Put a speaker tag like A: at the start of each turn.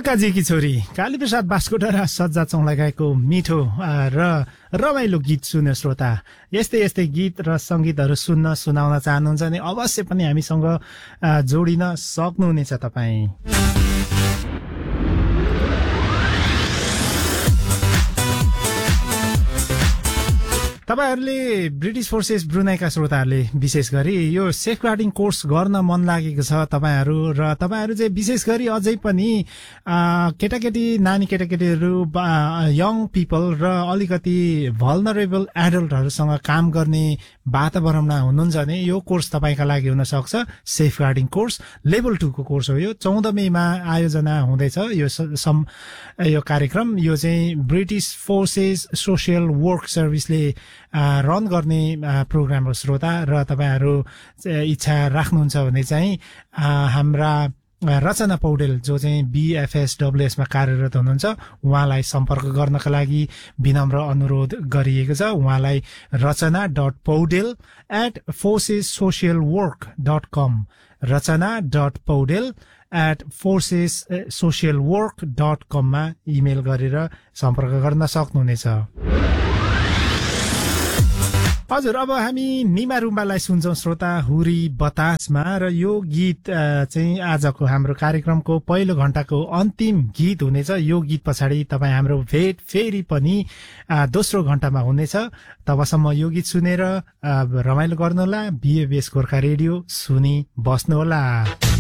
A: काजीकी छोरी कालीप्रसाद बास्कोटा र सज्जा चौलागाईको मिठो र रमाइलो गीत सुन्ने श्रोता यस्तै यस्तै गीत र संगीतहरू सुनाउन चाहनुहुन्छ भने अवश्य पनि हामीसँग जोडिन सक्नुहुनेछ तपाईँ। तपाईहरुले ब्रिटिश फोर्सेस ब्रुनाईका श्रोताहरूले विशेष गरी यो सेफगार्डिङ कोर्स गर्न मन लागेको छ तपाईहरु र तपाईहरु चाहिँ विशेष गरी अझै पनि केटाकेटी नानी केटाकेटीहरु यङ पिपल र अलिकति भल्नरेबल एडल्टहरुसँग काम गर्ने वातावरणमा हुनुहुन्छ भने यो कोर्स तपाईका लागि हुन सक्छ। सेफगार्डिङ कोर्स लेभल 2 को कोर्स हो यो। 14 मेमा आयोजना हुँदैछ यो कार्यक्रम। यो चाहिँ British forces social work सर्भिसले run गर्ने प्रोग्राम हो श्रोता। र तपाईहरु इच्छा राख्नुहुन्छ भने चाहिँ हाम्रा रचना पौडेल जो चाहिँ BFSWS मा कार्यरत हुनुहुन्छ उहाँलाई सम्पर्क गर्नका लागि विनम्र अनुरोध गरिएको छ। उहाँलाई rachana.paudel@forcessocialwork.com rachana.paudel@forcessocialwork.com मा इमेल गरेर सम्पर्क गर्न सक्नुहुनेछ। हजुर, अब हामी निमा रुम्बालाई सुन्छौं श्रोता हुरी बतासमा। र यो गीत चाहिँ आजको हाम्रो कार्यक्रमको पहिलो घण्टाको अन्तिम गीत हुनेछ। यो गीत पछाडि तपाईँ हाम्रो भेट फेरि पनि दोस्रो घण्टामा हुनेछ। तबसम्म यो गीत सुनेर रमाइलो गर्नुहोला। BFS गोर्खा रेडियो सुनि बस्नुहोला।